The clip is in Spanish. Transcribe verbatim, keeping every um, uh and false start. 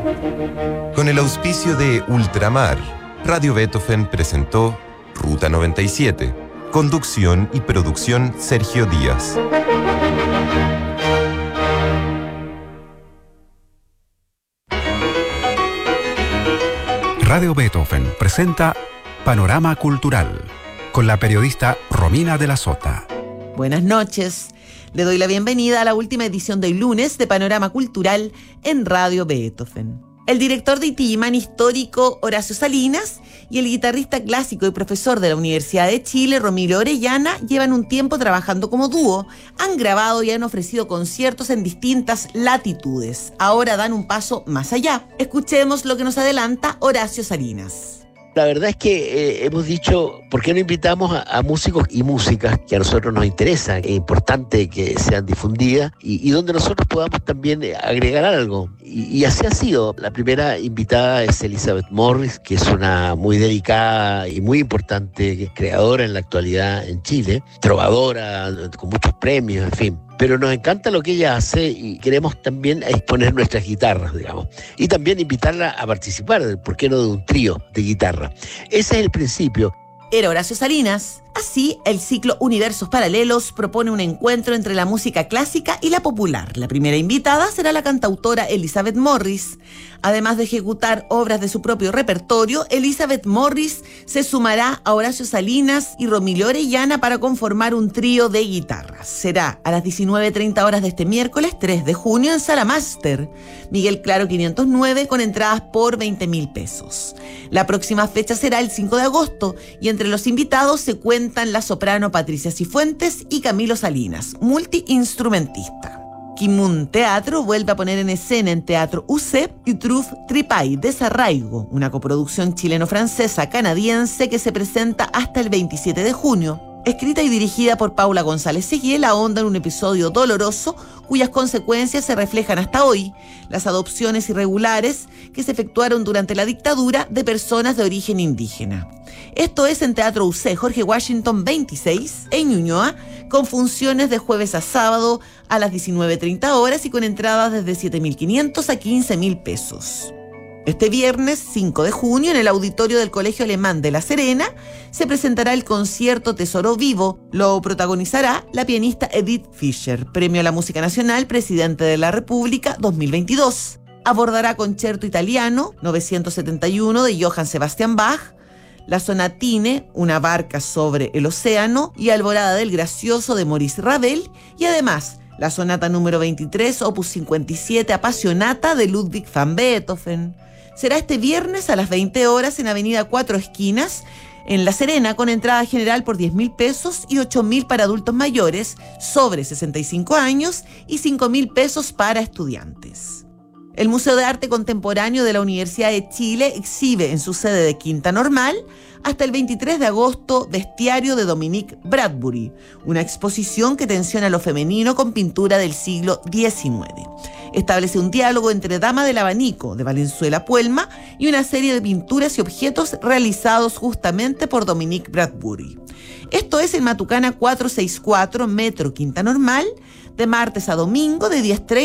Con el auspicio de Ultramar, Radio Beethoven presentó Ruta noventa y siete. Conducción y producción Sergio Díaz. Radio Beethoven presenta Panorama Cultural con la periodista Romina de la Sota. Buenas noches. Le doy la bienvenida a la última edición del lunes de Panorama Cultural en Radio Beethoven. El director de Itillimán histórico Horacio Salinas y el guitarrista clásico y profesor de la Universidad de Chile, Romilio Orellana, llevan un tiempo trabajando como dúo, han grabado y han ofrecido conciertos en distintas latitudes. Ahora dan un paso más allá. Escuchemos lo que nos adelanta Horacio Salinas. La verdad es que eh, hemos dicho, ¿por qué no invitamos a, a músicos y músicas que a nosotros nos interesa? Es importante que sean difundidas y, y donde nosotros podamos también agregar algo. Y, y así ha sido. La primera invitada es Elizabeth Morris, que es una muy dedicada y muy importante creadora en la actualidad en Chile, trovadora, con muchos premios, en fin. Pero nos encanta lo que ella hace y queremos también exponer nuestras guitarras, digamos. Y también invitarla a participar, ¿por qué no?, de un trío de guitarra. Ese es el principio. Era Horacio Salinas. Así, el ciclo Universos Paralelos propone un encuentro entre la música clásica y la popular. La primera invitada será la cantautora Elizabeth Morris. Además de ejecutar obras de su propio repertorio, Elizabeth Morris se sumará a Horacio Salinas y Romilio Orellana para conformar un trío de guitarras. Será a las diecinueve treinta horas de este miércoles tres de junio en Sala Master, Miguel Claro quinientos nueve, con entradas por veinte mil pesos. La próxima fecha será el cinco de agosto y entre los invitados se cuentan la soprano Patricia Cifuentes y Camilo Salinas, multiinstrumentista. Kimun Teatro vuelve a poner en escena en Teatro U C P y Truffe Tripay Desarraigo, una coproducción chileno-francesa-canadiense que se presenta hasta el veintisiete de junio. Escrita y dirigida por Paula González Seguiel, ahonda en un episodio doloroso cuyas consecuencias se reflejan hasta hoy: las adopciones irregulares que se efectuaron durante la dictadura de personas de origen indígena. Esto es en Teatro U C, Jorge Washington veintiséis, en Ñuñoa, con funciones de jueves a sábado a las diecinueve treinta horas y con entradas desde siete mil quinientos a quince mil pesos. Este viernes cinco de junio, en el auditorio del Colegio Alemán de La Serena, se presentará el concierto Tesoro Vivo. Lo protagonizará la pianista Edith Fischer, Premio a la Música Nacional, Presidente de la República dos mil veintidós. Abordará Concerto Italiano novecientos setenta y uno de Johann Sebastian Bach, la Sonatine, una barca sobre el océano, y Alborada del Gracioso de Maurice Ravel, y además la sonata número veintitrés, opus cincuenta y siete, Appassionata de Ludwig van Beethoven. Será este viernes a las veinte horas en Avenida Cuatro Esquinas, en La Serena, con entrada general por diez mil pesos y ocho mil para adultos mayores sobre sesenta y cinco años y cinco mil pesos para estudiantes. El Museo de Arte Contemporáneo de la Universidad de Chile exhibe en su sede de Quinta Normal hasta el veintitrés de agosto Bestiario de Dominique Bradbury, una exposición que tensiona lo femenino con pintura del siglo diecinueve. Establece un diálogo entre Dama del Abanico, de Valenzuela Puelma, y una serie de pinturas y objetos realizados justamente por Dominique Bradbury. Esto es en Matucana cuatrocientos sesenta y cuatro, Metro Quinta Normal, de martes a domingo de diez treinta